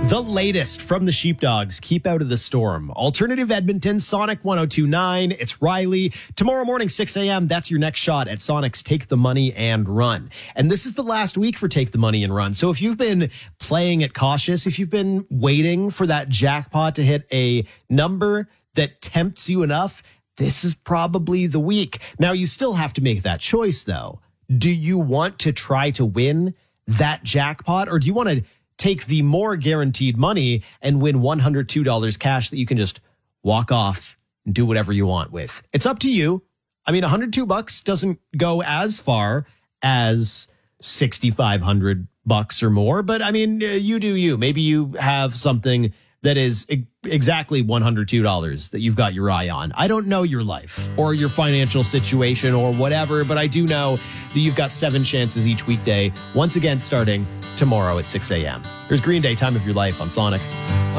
The latest from the Sheepdogs. Keep out of the storm. Alternative Edmonton, Sonic 102.9. It's Riley. Tomorrow morning, 6 a.m., that's your next shot at Sonic's Take the Money and Run. And this is the last week for Take the Money and Run. So if you've been playing it cautious, if you've been waiting for that jackpot to hit a number that tempts you enough, this is probably the week. Now, you still have to make that choice, though. Do you want to try to win that jackpot, or do you want to take the more guaranteed money and win $102 cash that you can just walk off and do whatever you want with? It's up to you. I mean, $102 doesn't go as far as $6,500 or more, but I mean, you do you. Maybe you have something that is exactly $102 that you've got your eye on. I don't know your life or your financial situation or whatever, but I do know that you've got 7 chances each weekday, once again starting tomorrow at 6 a.m. Here's Green Day, Time of Your Life on Sonic.